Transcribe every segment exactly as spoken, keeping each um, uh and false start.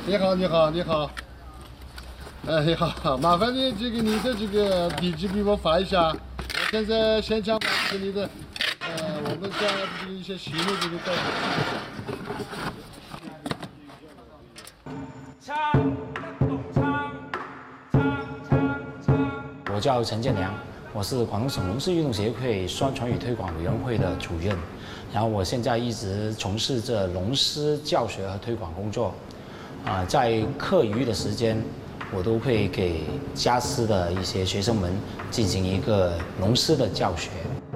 你好，你好，你好。哎，你好，麻烦你这个你的这个地址给我发一下。我现在现场把这个你的，呃，我们家这个一些细节这个搞。 枪，枪，枪，枪，枪。 我叫陈建良，我是广东省龙狮运动协会宣传与推广委员会的主任。然后我现在一直从事着龙狮教学和推广工作。啊，在课余的时间，我都会给家师的一些学生们进行一个龙狮的教学。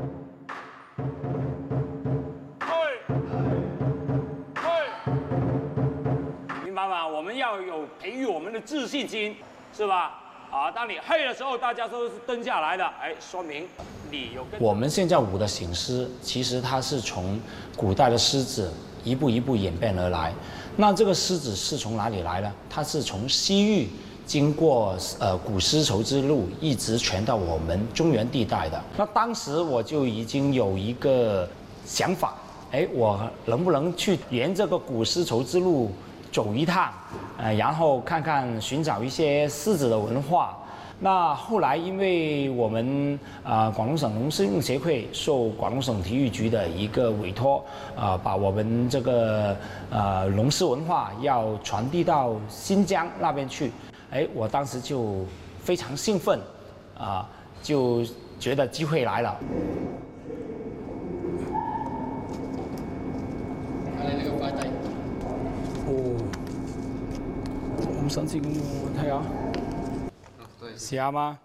明白吗？我们要有培育我们的自信心，是吧？啊，当你嘿的时候，大家都是蹲下来的，哎，说明你有跟。 我们现在舞的形狮，其实它是从古代的狮子一步一步演变而来。那这个狮子是从哪里来呢？它是从西域经过呃古丝绸之路，一直传到我们中原地带的。那当时我就已经有一个想法，哎，我能不能去沿这个古丝绸之路走一趟，呃，然后看看寻找一些狮子的文化。那后来，因为我们啊、呃、广东省龙狮运动协会受广东省体育局的一个委托，啊、呃，把我们这个呃龙狮文化要传递到新疆那边去，哎，我当时就非常兴奋，啊、呃，就觉得机会来了。哦，咁新鮮嘅喎，睇下。試下嘛。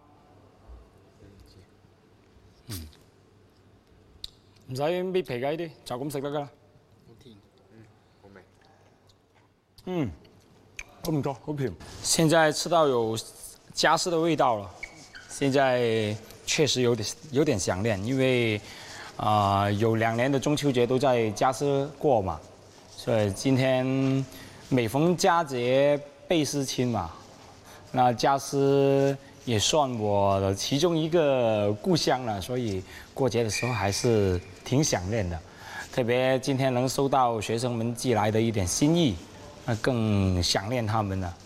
嗯，唔使搣皮嘅呢啲，就咁食得噶啦。好甜，嗯，好味。嗯，好唔錯，好甜。現在吃到有家師的味道了，現在確實有點有點想念，因為啊、呃、有兩年的中秋節都在家師過嘛，所以今天每逢佳節倍思親嘛。那家師也算我的其中一個故鄉了，所以過節的時候還是挺想念的。特別今天能收到學生們寄來的一點心意，那更想念他們了。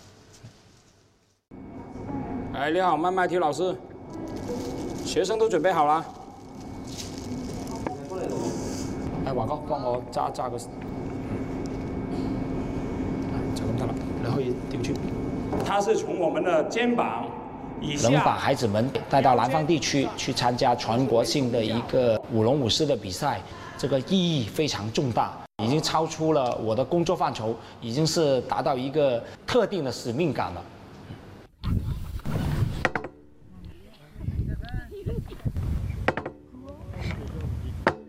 哎，你好，麥麥條老師，學生都準備好了。哎，華哥，幫我揸揸個，就咁得啦，你可以掉出。 它是從我們的肩膀以下， 能把孩子們帶到南方地區去參加全國性的一個舞龍舞獅的比賽，這個意義非常重大，已經超出了我的工作範疇，已經是達到一個特定的使命感了。